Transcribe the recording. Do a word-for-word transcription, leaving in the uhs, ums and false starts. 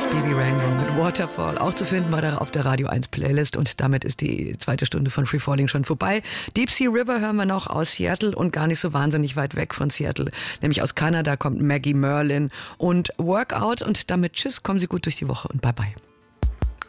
Baby Rainbow mit Waterfall, auch zu finden war da auf der Radio eins Playlist. Und damit ist die zweite Stunde von Free Falling schon vorbei. Deep Sea River hören wir noch aus Seattle und gar nicht so wahnsinnig weit weg von Seattle. Nämlich aus Kanada kommt Maggie Merlin und Workout. Und damit tschüss, kommen Sie gut durch die Woche und bye bye.